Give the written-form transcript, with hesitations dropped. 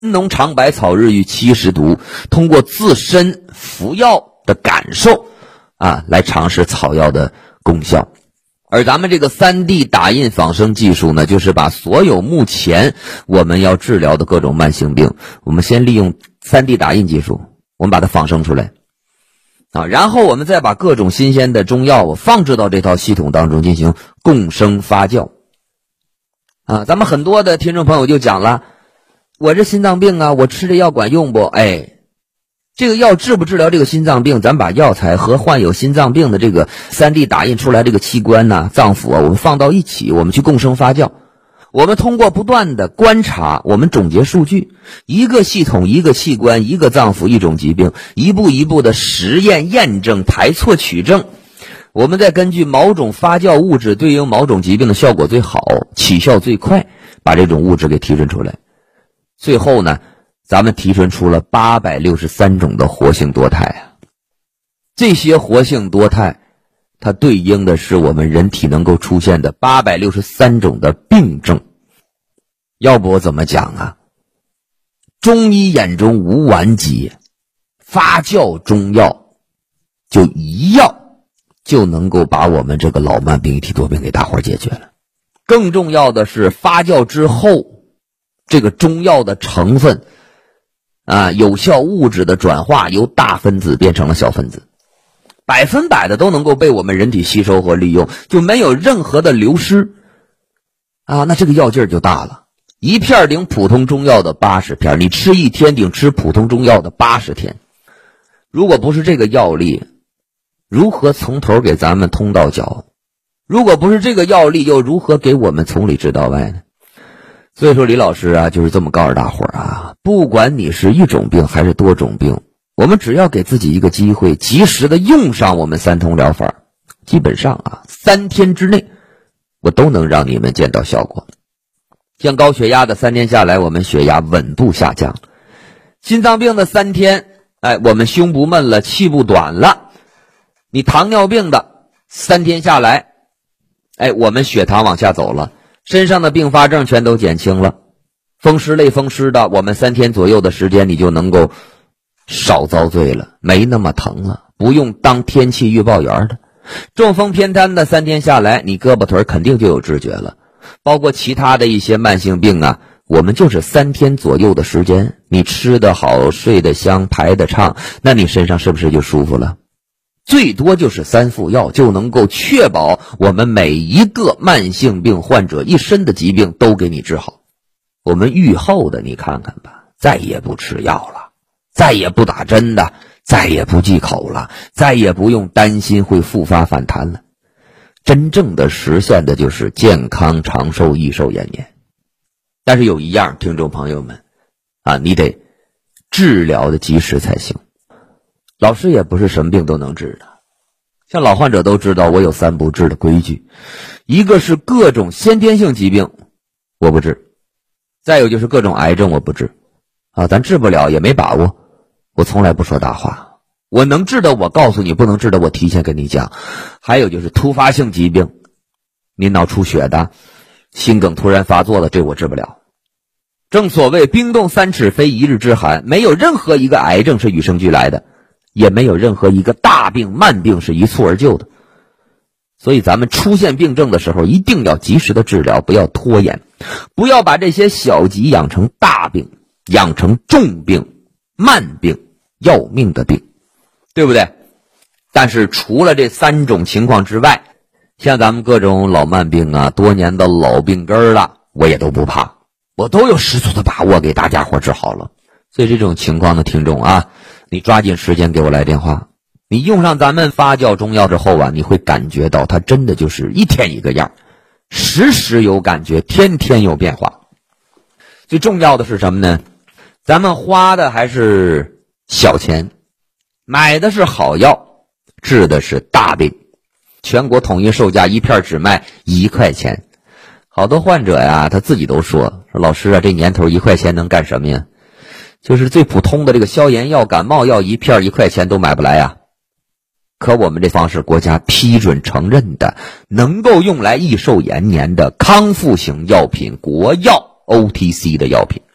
浓尝百草，日遇70毒，通过自身服药的感受来尝试草药的功效。而咱们这个 3D 打印仿生技术呢，就是把所有目前我们要治疗的各种慢性病，我们先利用 3D 打印技术，我们把它仿生出来然后我们再把各种新鲜的中药我放置到这套系统当中进行共生发酵咱们很多的听众朋友就讲了，我这心脏病我吃这药管用不？这个药治不治疗这个心脏病，咱把药材和患有心脏病的这个 3D 打印出来这个器官脏腑我们放到一起，我们去共生发酵。我们通过不断的观察，我们总结数据，一个系统一个器官一个脏腑一种疾病，一步一步的实验验证排错取证，我们再根据某种发酵物质对应某种疾病的效果最好，起效最快，把这种物质给提纯出来。最后呢，咱们提纯出了863种的活性多肽这些活性多肽它对应的是我们人体能够出现的863种的病症。要不我怎么讲中医眼中无完结，发酵中药就一药就能够把我们这个老慢病一体多病给大伙解决了。更重要的是发酵之后，这个中药的成分有效物质的转化由大分子变成了小分子，100%的都能够被我们人体吸收和利用，就没有任何的流失那这个药劲儿就大了。一片顶普通中药的80片，你吃一天顶吃普通中药的80天。如果不是这个药力，如何从头给咱们通到脚？如果不是这个药力，又如何给我们从里治到外呢？所以说李老师就是这么告诉大伙儿不管你是一种病还是多种病，我们只要给自己一个机会，及时的用上我们3通疗法，基本上3天之内我都能让你们见到效果。像高血压的3天下来，我们血压稳步下降；心脏病的3天，我们胸不闷了，气不短了；你糖尿病的3天下来，我们血糖往下走了，身上的并发症全都减轻了。风湿类风湿的，我们3天左右的时间，你就能够少遭罪了，没那么疼了，不用当天气预报员的。中风偏瘫的3天下来，你胳膊腿肯定就有知觉了。包括其他的一些慢性病我们就是3天左右的时间，你吃得好，睡得香，排得畅，那你身上是不是就舒服了？最多就是3副药就能够确保我们每一个慢性病患者一身的疾病都给你治好。我们愈后的你看看吧，再也不吃药了，再也不打针的，再也不忌口了，再也不用担心会复发反弹了。真正的实现的就是健康长寿益寿延年。但是有一样，听众朋友们你得治疗的及时才行。老师也不是什么病都能治的，像老患者都知道我有3不治的规矩，一个是各种先天性疾病我不治，再有就是各种癌症我不治咱治不了也没把握，我从来不说大话，我能治的我告诉你，不能治的我提前跟你讲。还有就是突发性疾病，你脑出血的，心梗突然发作的，这我治不了。正所谓冰冻3尺非一日之寒，没有任何一个癌症是与生俱来的，也没有任何一个大病慢病是一蹴而就的。所以咱们出现病症的时候，一定要及时的治疗，不要拖延，不要把这些小疾养成大病，养成重病、慢病、要命的病，对不对？但是除了这3种情况之外，像咱们各种老慢病多年的老病根了，我也都不怕，我都有十足的把握给大家伙治好了。所以这种情况的听众你抓紧时间给我来电话。你用上咱们发酵中药之后你会感觉到它真的就是一天一个样，时时有感觉，天天有变化。最重要的是什么呢？咱们花的还是小钱，买的是好药，治的是大病。全国统一售价一片只卖1块钱。好多患者他自己都说老师这年头1块钱能干什么呀？就是最普通的这个消炎药、感冒药一片1块钱都买不来可我们这方是国家批准承认的，能够用来益寿延年的康复型药品，国药 OTC 的药品。